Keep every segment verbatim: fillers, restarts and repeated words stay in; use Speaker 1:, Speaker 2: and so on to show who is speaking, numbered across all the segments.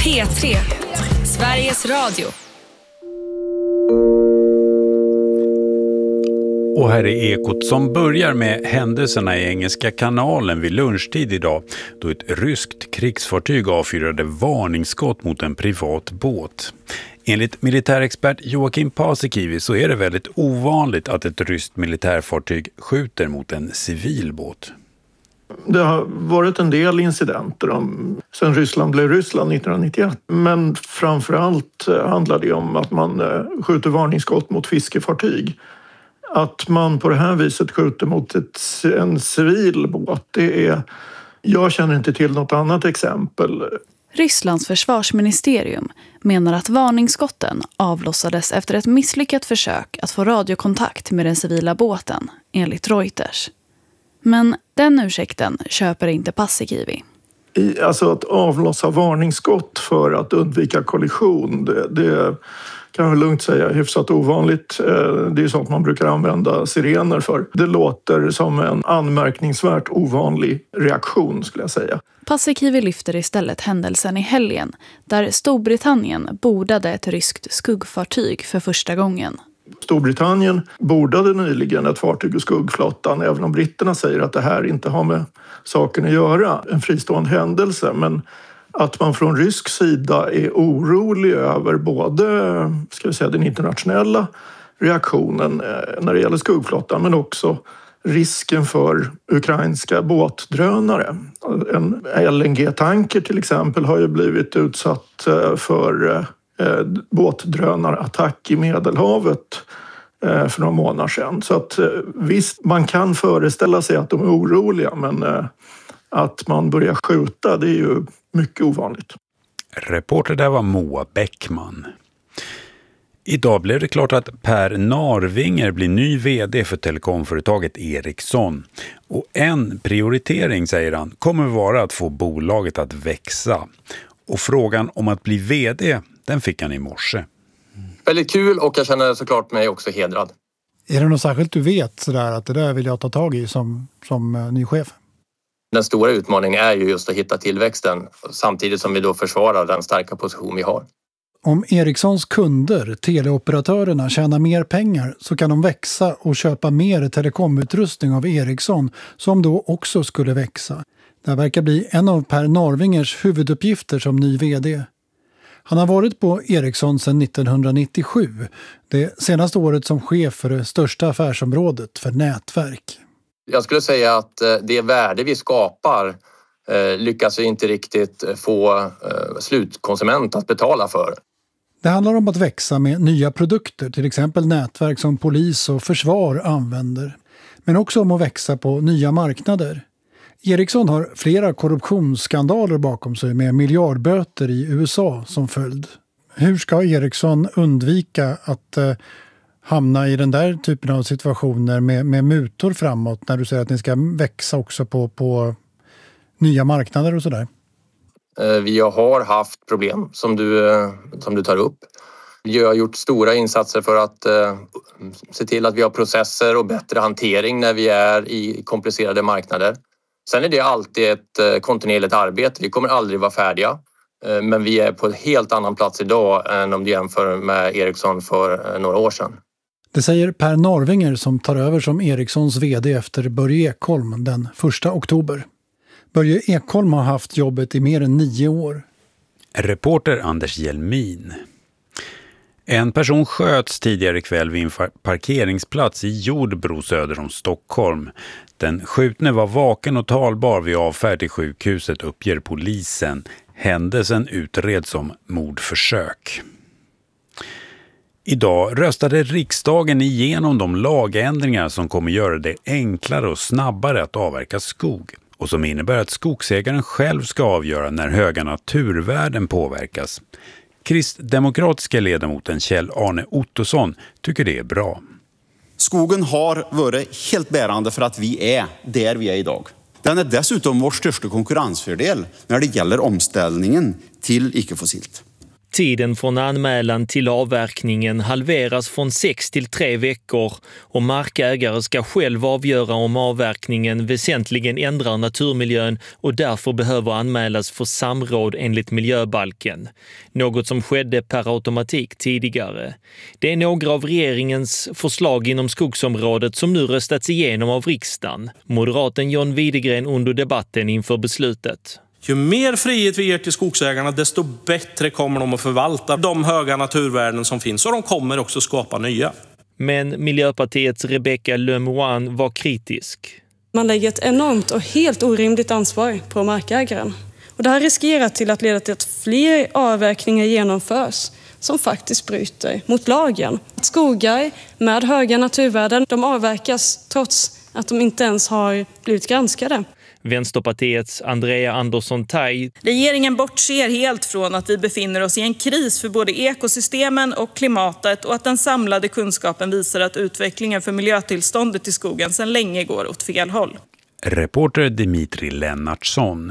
Speaker 1: P tre, Sveriges Radio.
Speaker 2: Och här är Ekot som börjar med händelserna i Engelska kanalen vid lunchtid idag, då ett ryskt krigsfartyg avfyrade varningsskott mot en privat båt. Enligt militärexpert Joakim Paasikivi så är det väldigt ovanligt att ett ryskt militärfartyg skjuter mot en civil båt.
Speaker 3: Det har varit en del incidenter om, sen Ryssland blev Ryssland nittonhundranittioett. Men framförallt handlar det om att man skjuter varningsskott mot fiskefartyg. Att man på det här viset skjuter mot ett, en civil båt, det är... Jag känner inte till något annat exempel.
Speaker 4: Rysslands försvarsministerium menar att varningsskotten avlossades efter ett misslyckat försök att få radiokontakt med den civila båten, enligt Reuters. Men den ursäkten köper inte Paasikivi.
Speaker 3: I, alltså att avlossa varningsskott för att undvika kollision, det, det kan jag lugnt säga är hyfsat ovanligt. Det är sånt man brukar använda sirener för. Det låter som en anmärkningsvärt ovanlig reaktion, skulle jag säga.
Speaker 4: Paasikivi lyfter istället händelsen i helgen där Storbritannien bordade ett ryskt skuggfartyg för första gången.
Speaker 3: Storbritannien bordade nyligen ett fartyg ur skuggflottan, även om britterna säger att det här inte har med saken att göra. En fristående händelse, men att man från rysk sida är orolig över både, ska vi säga, den internationella reaktionen när det gäller skuggflottan, men också risken för ukrainska båtdrönare. En L N G-tanker till exempel har ju blivit utsatt för båtdrönarattack i Medelhavet för några månader sedan. Så att visst, man kan föreställa sig att de är oroliga, men att man börjar skjuta, det är ju mycket ovanligt.
Speaker 2: Reporter där var Moa Bäckman. Idag blev det klart att Per Narvinger blir ny vd för telekomföretaget Ericsson. Och en prioritering, säger han, kommer vara att få bolaget att växa. Och frågan om att bli vd, den fick han i morse.
Speaker 5: Väldigt kul, och jag känner såklart mig också hedrad.
Speaker 6: Är det något särskilt du vet sådär, att det där vill jag ta tag i som, som uh, ny chef?
Speaker 5: Den stora utmaningen är ju just att hitta tillväxten samtidigt som vi då försvarar den starka position vi har.
Speaker 6: Om Ericssons kunder, teleoperatörerna, tjänar mer pengar så kan de växa och köpa mer telekomutrustning av Ericsson som då också skulle växa. Det här verkar bli en av Per Narvingers huvuduppgifter som ny vd. Han har varit på Ericsson sedan nittonhundranittiosju, det senaste året som chef för det största affärsområdet för nätverk.
Speaker 5: Jag skulle säga att det värde vi skapar lyckas vi inte riktigt få slutkonsument att betala för.
Speaker 6: Det handlar om att växa med nya produkter, till exempel nätverk som polis och försvar använder. Men också om att växa på nya marknader. Ericsson har flera korruptionsskandaler bakom sig med miljardböter i U S A som följd. Hur ska Ericsson undvika att eh, hamna i den där typen av situationer med, med mutor framåt när du säger att ni ska växa också på, på nya marknader och sådär?
Speaker 5: Vi har haft problem som du, som du tar upp. Vi har gjort stora insatser för att uh, se till att vi har processer och bättre hantering när vi är i komplicerade marknader. Sen är det alltid ett uh, kontinuerligt arbete. Vi kommer aldrig vara färdiga. Uh, men vi är på en helt annan plats idag än om du jämför med Ericsson för uh, några år sedan.
Speaker 6: Det säger Per Narvinger som tar över som Ericssons vd efter Börje Ekholm den första oktober. Börje Ekholm har haft jobbet i mer än nio år.
Speaker 2: Reporter Anders Hjelmin. En person sköts tidigare kväll vid en parkeringsplats i Jordbro söder om Stockholm. Den skjutne var vaken och talbar vid avfärd till sjukhuset, uppger polisen. Händelsen utreds som mordförsök. Idag röstade riksdagen igenom de lagändringar som kommer göra det enklare och snabbare att avverka skog. Och som innebär att skogsägaren själv ska avgöra när höga naturvärden påverkas. Kristdemokratiska ledamoten Kjell Arne Ottosson tycker det är bra.
Speaker 7: Skogen har varit helt bärande för att vi är där vi är idag. Den är dessutom vår största konkurrensfördel när det gäller omställningen till icke-fossilt.
Speaker 8: Tiden från anmälan till avverkningen halveras från sex till tre veckor och markägare ska själv avgöra om avverkningen väsentligen ändrar naturmiljön och därför behöver anmälas för samråd enligt miljöbalken. Något som skedde per automatik tidigare. Det är några av regeringens förslag inom skogsområdet som nu röstats igenom av riksdagen. Moderaten John Widegren under debatten inför beslutet.
Speaker 9: Ju mer frihet vi ger till skogsägarna, desto bättre kommer de att förvalta de höga naturvärden som finns. Och de kommer också skapa nya.
Speaker 8: Men Miljöpartiets Rebecca Lemoine var kritisk.
Speaker 10: Man lägger ett enormt och helt orimligt ansvar på markägaren. Och det här riskerar till att leda till att fler avverkningar genomförs som faktiskt bryter mot lagen. Skogar med höga naturvärden, de avverkas trots att de inte ens har blivit granskade.
Speaker 8: Vänsterpartiets Andrea Andersson Tay.
Speaker 11: Regeringen bortser helt från att vi befinner oss i en kris för både ekosystemen och klimatet och att den samlade kunskapen visar att utvecklingen för miljötillståndet i skogen sedan länge går åt fel håll.
Speaker 2: Reporter Dimitri Lennartsson.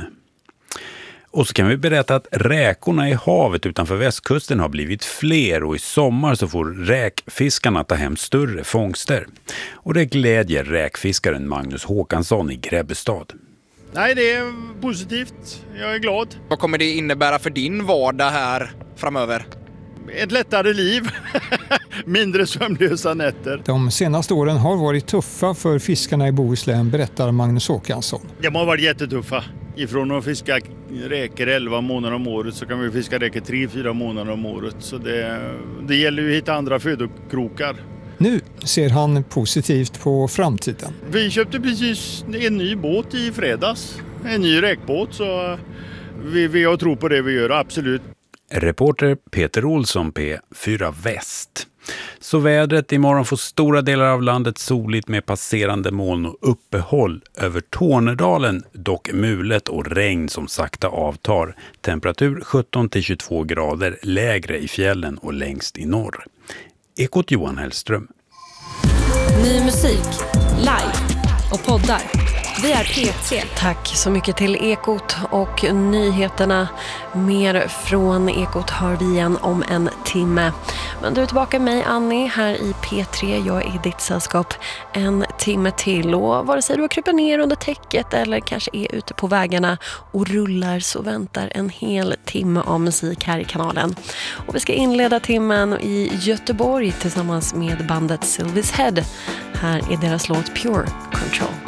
Speaker 2: Och så kan vi berätta att räkorna i havet utanför västkusten har blivit fler och i sommar så får räkfiskarna ta hem större fångster. Och det glädjer räkfiskaren Magnus Håkansson i Grebbestad.
Speaker 12: Nej, det är positivt. Jag är glad.
Speaker 13: Vad kommer det innebära för din vardag här framöver?
Speaker 12: Ett lättare liv. Mindre sömnlösa nätter.
Speaker 14: De senaste åren har varit tuffa för fiskarna i Bohuslän, berättar Magnus Håkansson.
Speaker 12: De har varit jättetuffa. Ifrån att fiska räkor elva månader om året så kan vi fiska räkor tre fyra månader om året. Så det, det gäller ju att hitta andra födokrokar.
Speaker 14: Nu ser han positivt på framtiden.
Speaker 12: Vi köpte precis en ny båt i fredags. En ny räkbåt, så vi, vi har tro på det vi gör, absolut.
Speaker 2: Reporter Peter Olsson, P fyra Väst. Så vädret imorgon får stora delar av landet soligt med passerande moln och uppehåll. Över Tornedalen dock mulet och regn som sakta avtar. Temperatur sjutton till tjugotvå grader, lägre i fjällen och längst i norr. Ekot Johan Hellström.
Speaker 1: Ny musik, live och poddar. Vi är P tre.
Speaker 15: Tack så mycket till Ekot och nyheterna. Mer från Ekot hör vi igen om en timme. Men du är tillbaka med mig, Annie, här i P tre. Jag är i ditt sällskap en timme till. Och vare sig du har krypit ner under täcket eller kanske är ute på vägarna och rullar, så väntar en hel timme av musik här i kanalen. Och vi ska inleda timmen i Göteborg tillsammans med bandet Sylvis Head. Här är deras låt Pure Control.